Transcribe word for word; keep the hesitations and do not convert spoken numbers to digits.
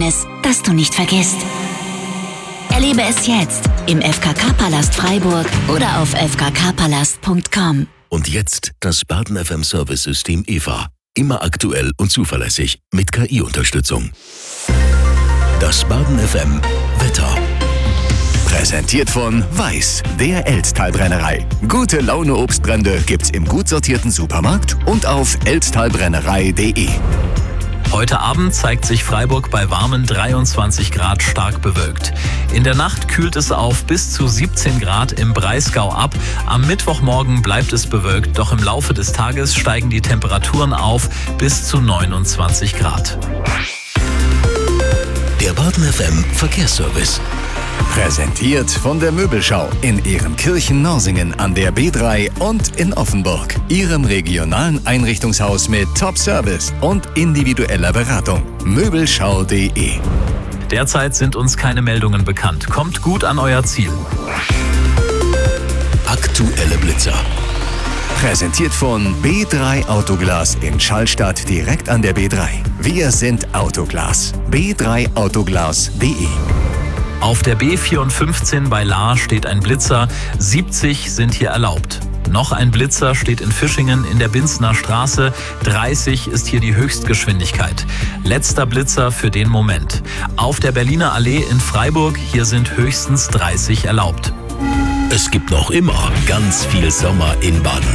Ereignis, das du nicht vergisst. Erlebe es jetzt im F K K-Palast Freiburg oder auf f k k palast punkt com. Und jetzt das Baden F M Service-System E V A. Immer aktuell und zuverlässig mit K I-Unterstützung. Das Baden F M Wetter. Präsentiert von Weiß, der Elsttalbrennerei. Gute Laune Obstbrände gibt's im gut sortierten Supermarkt und auf elsttalbrennerei punkt de. Heute Abend zeigt sich Freiburg bei warmen dreiundzwanzig Grad stark bewölkt. In der Nacht kühlt es auf bis zu siebzehn Grad im Breisgau ab. Am Mittwochmorgen bleibt es bewölkt, doch im Laufe des Tages steigen die Temperaturen auf bis zu neunundzwanzig Grad. Der Baden F M Verkehrsservice. Präsentiert von der Möbelschau in Ehrenkirchen-Norsingen an der B drei und in Offenburg. Ihrem regionalen Einrichtungshaus mit Top-Service und individueller Beratung. Möbelschau punkt de. Derzeit sind uns keine Meldungen bekannt. Kommt gut an euer Ziel. Aktuelle Blitzer. Präsentiert von B drei Autoglas in Schallstadt direkt an der B drei. Wir sind Autoglas. b drei autoglas punkt de. Auf der B vierundfünfzehn bei Lahr steht ein Blitzer. siebzig sind hier erlaubt. Noch ein Blitzer steht in Fischingen in der Binzner Straße. dreißig ist hier die Höchstgeschwindigkeit. Letzter Blitzer für den Moment. Auf der Berliner Allee in Freiburg, hier sind höchstens dreißig erlaubt. Es gibt noch immer ganz viel Sommer in Baden.